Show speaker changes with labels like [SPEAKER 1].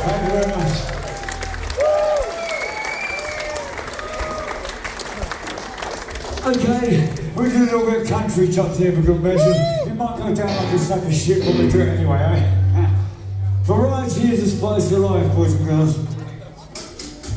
[SPEAKER 1] Thank you very much. Okay, we do a little bit of country chops here for good measure. It might go down like a sack of shit, but we do it anyway, eh? Variety is the spice of life, boys and girls.